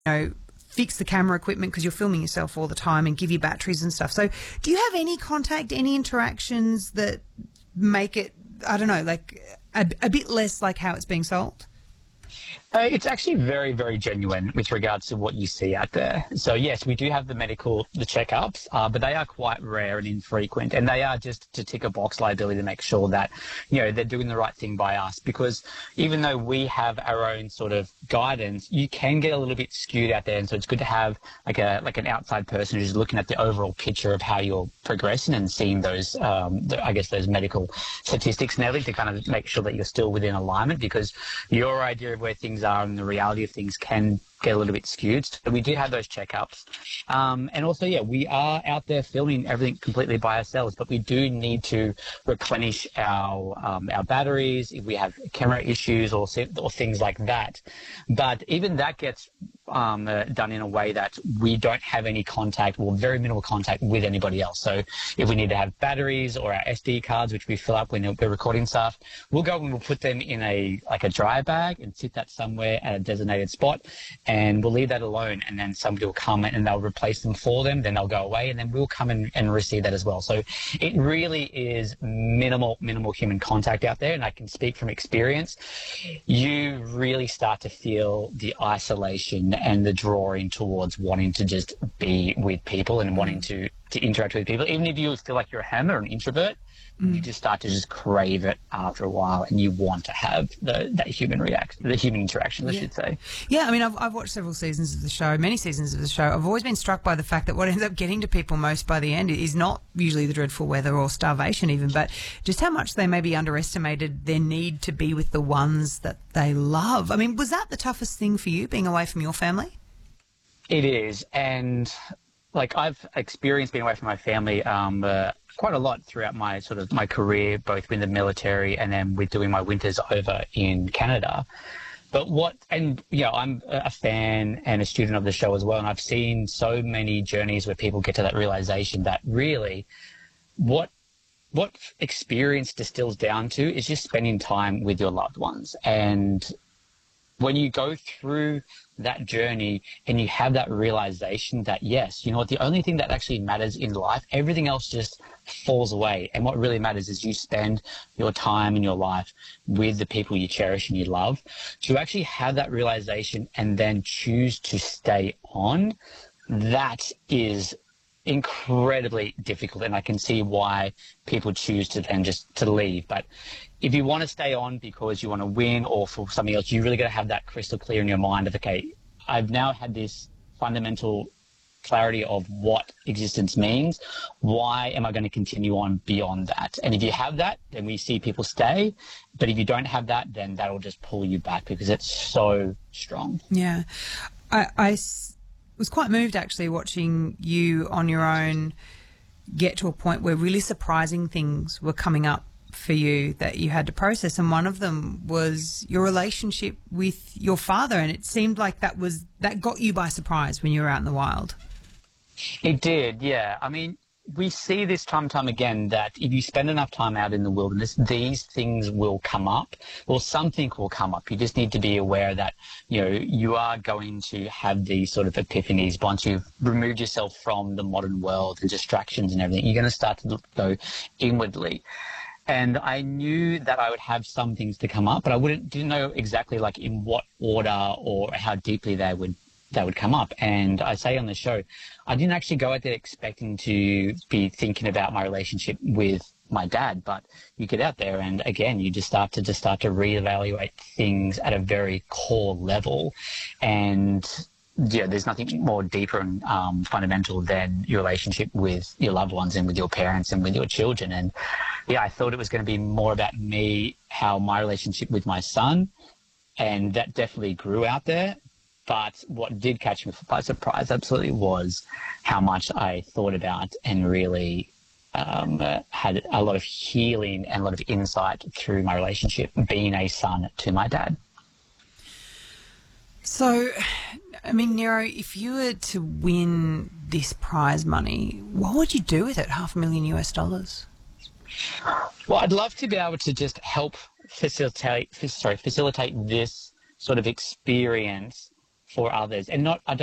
fix the camera equipment because you're filming yourself all the time and give you batteries and stuff. So do you have any contact, any interactions that make it, I don't know, like a bit less like how it's being sold? It's actually very, very genuine with regards to what you see out there. So yes, we do have the checkups, but they are quite rare and infrequent, and they are just to tick a box liability to make sure that, they're doing the right thing by us. Because even though we have our own sort of guidance, you can get a little bit skewed out there, and so it's good to have like an outside person who's looking at the overall picture of how you're progressing and seeing those, those medical statistics and everything to kind of make sure that you're still within alignment, because your idea of where things are and the reality of things can get a little bit skewed. So we do have those checkups. And also, we are out there filming everything completely by ourselves, but we do need to replenish our batteries if we have camera issues or things like that. But even that gets done in a way that we don't have any contact or very minimal contact with anybody else. So if we need to have batteries or our SD cards, which we fill up when we're recording stuff, we'll go and we'll put them in a dry bag and sit that somewhere at a designated spot, and we'll leave that alone, and then somebody will come and they'll replace them for them, then they'll go away, and then we'll come and receive that as well. So it really is minimal human contact out there, and I can speak from experience. You really start to feel the isolation and the drawing towards wanting to just be with people and wanting to interact with people. Even if you feel like you're a hermit or an introvert, you just start to just crave it after a while, and you want to have that human interaction, I should say. Yeah, I mean, I've watched several seasons of the show, many seasons of the show. I've always been struck by the fact that what ends up getting to people most by the end is not usually the dreadful weather or starvation even, but just how much they maybe underestimated their need to be with the ones that they love. I mean, was that the toughest thing for you, being away from your family? It is, and I've experienced being away from my family quite a lot throughout my career, both in the military and then with doing my winters over in Canada. But I'm a fan and a student of the show as well, and I've seen so many journeys where people get to that realization that really what experience distills down to is just spending time with your loved ones. And when you go through that journey and you have that realization that, yes, you know what, the only thing that actually matters in life, everything else just falls away. And what really matters is you spend your time in your life with the people you cherish and you love. To actually have that realization and then choose to stay on, that is incredibly difficult, and I can see why people choose to then just to leave. But if you want to stay on because you want to win or for something else, you really got to have that crystal clear in your mind of, okay, I've now had this fundamental clarity of what existence means. Why am I going to continue on beyond that? And if you have that, then we see people stay. But if you don't have that, then that'll just pull you back because it's so strong. Yeah. I was quite moved actually watching you on your own get to a point where really surprising things were coming up for you that you had to process, and one of them was your relationship with your father, and it seemed like that got you by surprise when you were out in the wild. It did, yeah. I mean, we see this time and time again that if you spend enough time out in the wilderness, these things will come up, or something will come up. You just need to be aware that, you are going to have these sort of epiphanies once you've removed yourself from the modern world and distractions and everything. You're going to start to go inwardly. And I knew that I would have some things to come up, but I didn't know exactly in what order or how deeply they would come up. And I say on the show, I didn't actually go out there expecting to be thinking about my relationship with my dad, but you get out there and again, you just start to reevaluate things at a very core level. And yeah, there's nothing more deeper and fundamental than your relationship with your loved ones and with your parents and with your children. And yeah, I thought it was going to be more about me, how my relationship with my son, and that definitely grew out there. But what did catch me by surprise absolutely was how much I thought about and really had a lot of healing and a lot of insight through my relationship being a son to my dad. So, I mean, Nero, if you were to win this prize money, what would you do with it, $500,000 US? Well, I'd love to be able to just help facilitate this sort of experience for others. And not, I